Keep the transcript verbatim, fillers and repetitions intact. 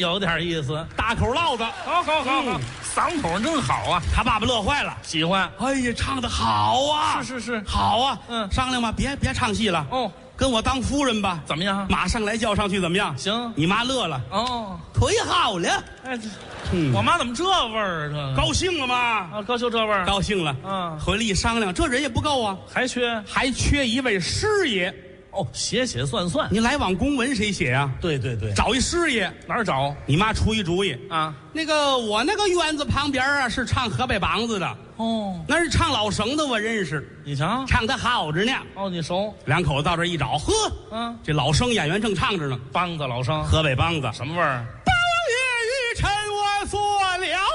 有点意思。 大口唠子， 好好好好， 嗯嗓口真好啊， 他爸爸乐坏了。 喜欢。 哎呀，唱的好啊！ 是是是， 好啊。 嗯商量吧，别别唱戏了。 哦， 跟我当夫人吧。 怎么样？ 马上来叫上去，怎么样？ 行。 你妈乐了。 哦， 忒好了。 哎，这嗯我妈怎么这味儿啊？这个高兴了吗？ 啊，高就这味儿， 高兴了。 嗯回来一商量，这人也不够啊， 还缺还缺一位师爷。 哦，写写算算。 你来往公文谁写啊？ 对对对， 找一师爷。 哪儿找你妈出一主意啊？ 那个我那个院子旁边啊是唱河北梆子的， 哦， 那是唱老生的，我认识， 你瞧， 唱的好着呢。 哦，你熟？ 两口子到这儿一找，呵， 嗯， 这老生演员正唱着呢， 梆子老生， 河北梆子。 什么味儿？ 八王爷一臣我做了